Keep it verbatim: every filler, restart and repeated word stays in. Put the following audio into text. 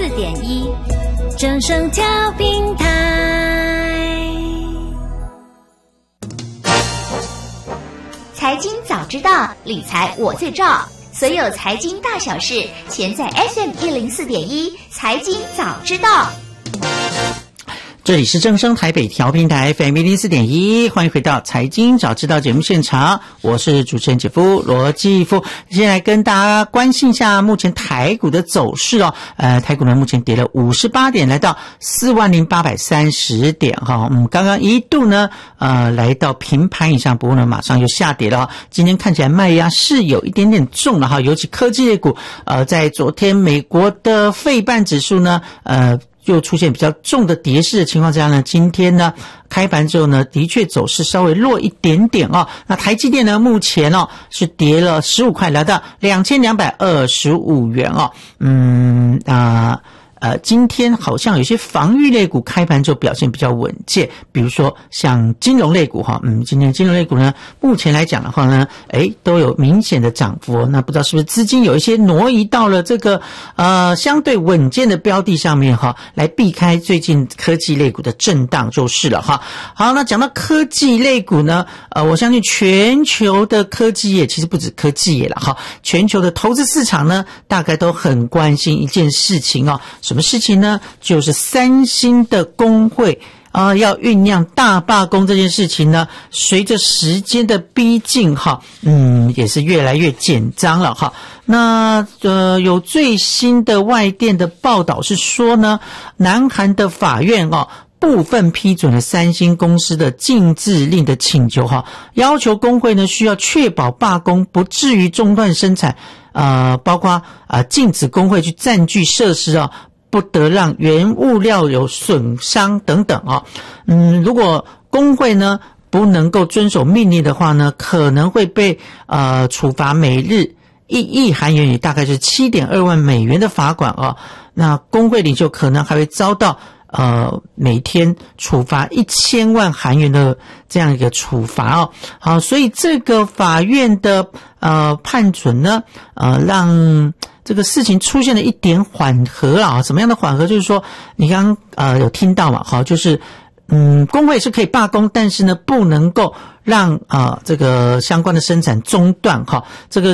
四点一，正声调频台。 财经早知道，理财我最照。所有财经大小事，全在 F M 一零四点一财经早知道。 这里是正声台北调频台 F M 一零四点一，欢迎回到财经早知道节目现场，我是主持人姐夫罗继夫。先来跟大家关心一下目前台股的走势哦。呃，台股呢目前跌了五十八点，来到四万零八百三十点哈。嗯，刚刚一度呢呃来到平盘以上，不过呢马上又下跌了。今天看起来卖压是有一点点重了哈，尤其科技类股，呃，在昨天美国的费半指数呢呃。又出现比较重的跌势的情况之下呢，今天呢开盘之后呢，的确走势稍微弱一点点哦。那台积电呢，目前哦是跌了十五块，来到两千两百二十五元哦。嗯啊。呃，今天好像有些防御类股开盘就表现比较稳健，比如说像金融类股哈，嗯，今天金融类股呢，目前来讲的话呢，诶，都有明显的涨幅。那不知道是不是资金有一些挪移到了这个呃相对稳健的标的上面哈，来避开最近科技类股的震荡就是了哈。好，那讲到科技类股呢，呃，我相信全球的科技业其实不止科技业了哈，全球的投资市场呢，大概都很关心一件事情哦。什么事情呢？就是三星的工会啊、呃，要酝酿大罢工这件事情呢，随着时间的逼近哈，嗯，也是越来越紧张了哈。那呃，有最新的外电的报道是说呢，南韩的法院哦，部分批准了三星公司的禁制令的请求哈，要求工会呢需要确保罢工不至于中断生产，呃，包括啊、呃、禁止工会去占据设施啊。不得让原物料有损伤等等啊，嗯，如果工会呢不能够遵守命令的话呢，可能会被呃处罚每日一亿韩元，也大概是 七点二万美元的罚款啊。那工会领袖可能还会遭到呃每天处罚一千万韩元的这样一个处罚哦。好，所以这个法院的呃判准呢，呃让这个事情出现了一点缓和啊，什么样的缓和？就是说，你刚刚呃有听到嘛？好，就是嗯，工会是可以罢工，但是呢，不能够让啊、呃、这个相关的生产中断哈。这个